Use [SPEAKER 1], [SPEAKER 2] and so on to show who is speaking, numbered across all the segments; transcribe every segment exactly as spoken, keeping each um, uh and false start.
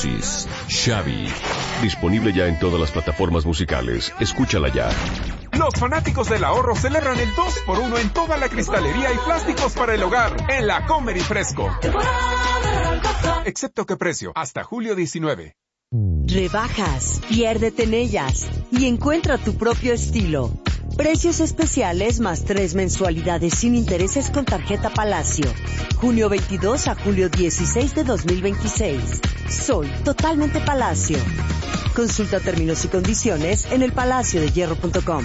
[SPEAKER 1] Xavi. Disponible ya en todas las plataformas musicales. Escúchala ya.
[SPEAKER 2] Los fanáticos del ahorro celebran el dos por uno en toda la cristalería y plásticos para el hogar en la Comer y Fresco. Excepto que precio, hasta julio diecinueve.
[SPEAKER 3] Rebajas, piérdete en ellas y encuentra tu propio estilo. Precios especiales más tres mensualidades sin intereses con tarjeta Palacio. Junio veintidós a julio dieciséis de dos mil veintiséis. Soy totalmente Palacio. Consulta términos y condiciones en el palacio de hierro punto com.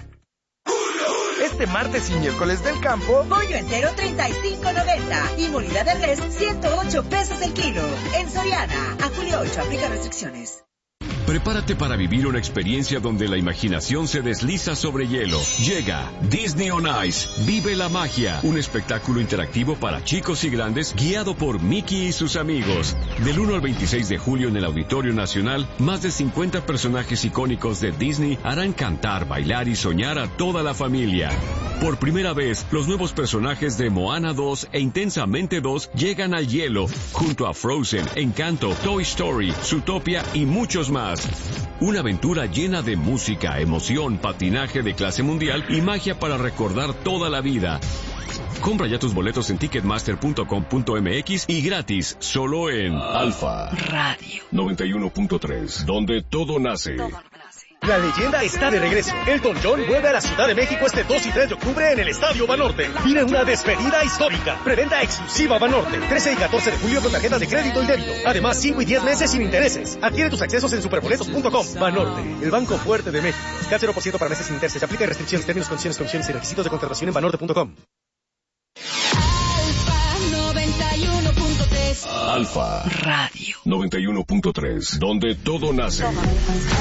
[SPEAKER 4] Este martes y miércoles del campo,
[SPEAKER 5] pollo entero treinta y cinco noventa y molida de res ciento ocho pesos el kilo. En Soriana, a julio ocho, aplica restricciones.
[SPEAKER 1] Prepárate para vivir una experiencia donde la imaginación se desliza sobre hielo. Llega Disney on Ice. Vive la magia. Un espectáculo interactivo para chicos y grandes guiado por Mickey y sus amigos. Del uno al veintiséis de julio en el Auditorio Nacional, más de cincuenta personajes icónicos de Disney harán cantar, bailar y soñar a toda la familia. Por primera vez, los nuevos personajes de Moana dos e Intensamente dos llegan al hielo, junto a Frozen, Encanto, Toy Story, Zootopia y muchos más. Una aventura llena de música, emoción, patinaje de clase mundial y magia para recordar toda la vida. Compra ya tus boletos en ticketmaster punto com punto m x y gratis, solo en Alfa
[SPEAKER 3] Radio
[SPEAKER 1] noventa y uno punto tres, donde todo nace.
[SPEAKER 6] La leyenda está de regreso. Elton John vuelve a la Ciudad de México este dos y tres de octubre en el Estadio Banorte. Viene una despedida histórica. Preventa exclusiva Banorte. trece y catorce de julio con tarjetas de crédito y débito. Además, cinco y diez meses sin intereses. Adquiere tus accesos en superboletos punto com. Banorte, el banco fuerte de México. Cat cero por ciento para meses sin intereses. Se aplica restricciones, términos, condiciones, condiciones y requisitos de contratación en banorte punto com.
[SPEAKER 7] noventa y uno punto tres.
[SPEAKER 1] Alfa
[SPEAKER 3] Radio
[SPEAKER 1] noventa y uno punto tres, donde todo nace.